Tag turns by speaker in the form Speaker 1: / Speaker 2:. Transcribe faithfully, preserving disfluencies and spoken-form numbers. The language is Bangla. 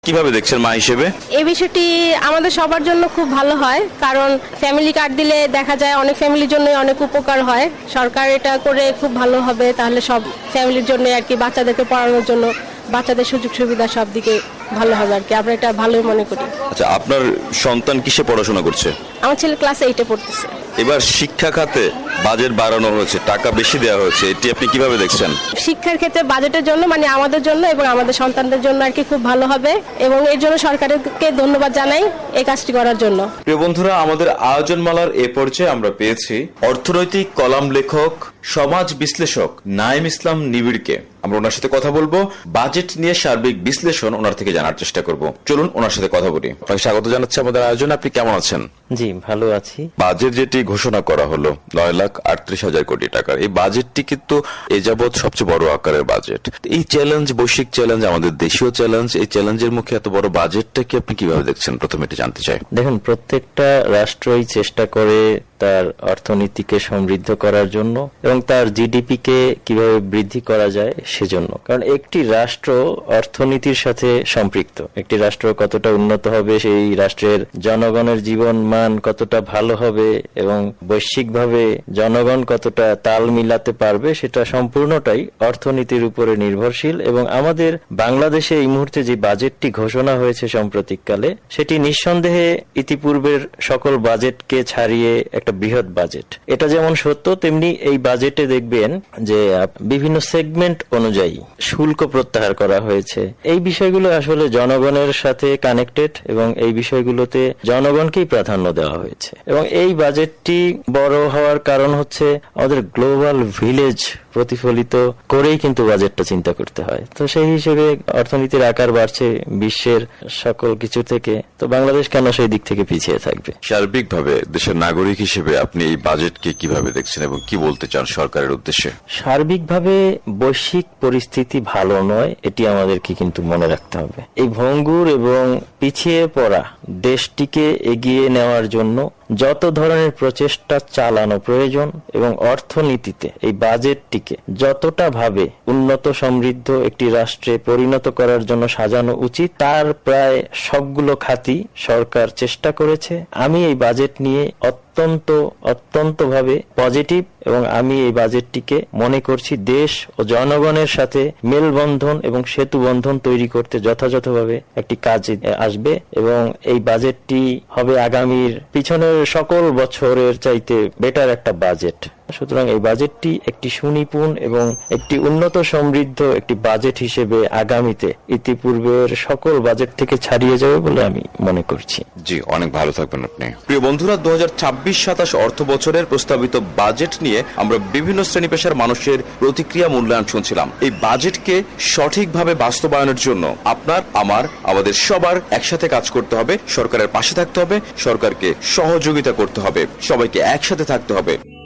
Speaker 1: কিভাবে দেখছেন মা হিসেবে?
Speaker 2: এই বিষয়টি আমাদের সবার জন্য খুব ভালো হয়, কারণ ফ্যামিলি কার্ড দিলে দেখা যায় অনেক ফ্যামিলির জন্য অনেক উপকার হয়। সরকার এটা করে খুব ভালো হবে, তাহলে সব ফ্যামিলির জন্য আর কি, বাচ্চাদেরকে পড়ানোর জন্য, বাচ্চাদের সুযোগ সুবিধা সব দিকে ভালো হবে আর কি, আমরা এটা ভালোই মনে করি।
Speaker 1: আচ্ছা, আপনার সন্তান কিসে পড়াশোনা করছে?
Speaker 2: আমার ছেলে ক্লাস এইটে পড়তেছে।
Speaker 1: এবার শিক্ষা খাতে বাজেট বাড়ানো হয়েছে, টাকা বেশি দেওয়া হয়েছে, এটি আপনি কিভাবে দেখছেন?
Speaker 2: শিক্ষার ক্ষেত্রে বাজেটের জন্য মানে আমাদের জন্য এবং আমাদের সন্তানদের জন্য আর কি খুব ভালো হবে, এবং এর জন্য সরকারকে ধন্যবাদ জানাই এই কাজটি করার জন্য।
Speaker 1: প্রিয় বন্ধুরা, আমাদের আয়োজনমালার এ পর্যায়ে আমরা পেয়েছি অর্থনৈতিক কলাম লেখক, সমাজ বিশ্লেষক নাঈম ইসলাম নিবিড়কে। আমরা ওনার সাথে কথা বলবো, বাজেট নিয়ে সার্বিক বিশ্লেষণ ওনার থেকে জানার চেষ্টা করব। চলুন ওনার সাথে কথা বলি। আপনাকে স্বাগত জানাচ্ছি আমাদের আয়োজনে। আপনি কেমন আছেন?
Speaker 3: জি, ভালো আছি।
Speaker 1: বাজেট যেটি ঘোষণা করা হলো নয় লাখ আটত্রিশ হাজার কোটি টাকার, এই বাজেটটি কিন্তু এ যাবৎ সবচেয়ে বড় আকারের বাজেট। এই চ্যালেঞ্জ, বৈশ্বিক চ্যালেঞ্জ, আমাদের দেশীয় চ্যালেঞ্জ, এই চ্যালেঞ্জের মুখে এত বড় বাজেটটাকে আপনি কিভাবে দেখছেন? প্রথমে এটি জানতে চাই।
Speaker 3: দেখুন, প্রত্যেকটা রাষ্ট্রই চেষ্টা করে তার অর্থনীতিকে সমৃদ্ধ করার জন্য এবং তার জিডিপি কে কিভাবে বৃদ্ধি করা যায় সেজন্য। কারণ একটি রাষ্ট্র অর্থনীতির সাথে সম্পৃক্ত। একটি রাষ্ট্র কতটা উন্নত হবে, সেই রাষ্ট্রের জনগণের জীবন মান কতটা ভালো হবে এবং বৈশ্বিকভাবে জনগণ কতটা তাল মিলাতে পারবে, সেটা সম্পূর্ণটাই অর্থনীতির উপরে নির্ভরশীল। এবং আমাদের বাংলাদেশে এই মুহূর্তে যে বাজেটটি ঘোষণা হয়েছে সাম্প্রতিককালে, সেটি নিঃসন্দেহে ইতিপূর্বের সকল বাজেটকে ছাড়িয়ে একটা বৃহৎ বাজেট। এটা যেমন সত্য, তেমনি এই বাজেটে দেখবেন যে বিভিন্ন সেগমেন্ট অনুযায়ী শুল্ক প্রত্যাহার করা হয়েছে। এই বিষয়গুলো আসলে জনগণের সাথে কানেক্টেড এবং এই বিষয়গুলোতে জনগণকেই প্রাধান্য দেওয়া হয়েছে। এবং এই বাজেটটি বড় হওয়ার কারণ হচ্ছে আমাদের গ্লোবাল ভিলেজ প্রতিফলিত করেই কিন্তু বাজেটটা চিন্তা করতে হয়। তো সেই হিসেবে অর্থনীতির আকার বাড়ছে বিশ্বের সকল কিছু থেকে, তো বাংলাদেশ কেন সেই দিক থেকে পিছিয়ে থাকবে?
Speaker 1: সার্বিকভাবে দেশের নাগরিক হিসেবে আপনি এই বাজেটকে কিভাবে দেখছেন এবং কি বলতে চান সরকারের উদ্দেশ্যে?
Speaker 3: সার্বিকভাবে বৈশ্বিক পরিস্থিতি ভালো নয়, এটি আমাদেরকে কিন্তু মনে রাখতে হবে। এই ভঙ্গুর এবং পিছিয়ে পড়া দেশটিকে এগিয়ে নেওয়ার জন্য যত ধরনের প্রচেষ্টা চালানো প্রয়োজন এবং অর্থনীতিতে এই বাজেটটিকে যতটা ভাবে উন্নত সমৃদ্ধ একটি রাষ্ট্রে পরিণত করার জন্য সাজানো উচিত, তার প্রায় সবগুলো খাতই সরকার চেষ্টা করেছে। আমি এই বাজেট নিয়ে অত্যন্ত অত্যন্ত ভাবে পজিটিভ এবং আমি এই বাজেটটিকে মনে করছি দেশ ও জনগণের সাথে মেলবন্ধন এবং সেতু বন্ধন তৈরি করতে যথাযথভাবে একটি কাজে আসবে এবং এই বাজেটটি হবে আগামীর পিছনের সকল বছরের চাইতে বেটার একটা বাজেট। সুতরাং এই বাজেটটি একটি সুনিপুণ এবং একটি উন্নত সমৃদ্ধ একটি বাজেট হিসেবে আগামীতে ইতিপূর্বের সকল বাজেট থেকে ছাড়িয়ে যাবে বলে আমি মনে করছি।
Speaker 1: জি, অনেক ভালো থাকবেন আপনি। প্রিয় বন্ধুরা, দু হাজার ছাব্বিশ সাতাশ অর্থ বছরের প্রস্তাবিত বাজেট নিয়ে আমরা বিভিন্ন শ্রেণী পেশার মানুষের প্রতিক্রিয়া মূল্যায়ন শুনছিলাম। এই বাজেটকে সঠিকভাবে বাস্তবায়নের জন্য আপনার, আমার, আমাদের সবার একসাথে কাজ করতে হবে, সরকারের পাশে থাকতে হবে, সরকারকে সহযোগিতা করতে হবে, সবাইকে একসাথে থাকতে হবে।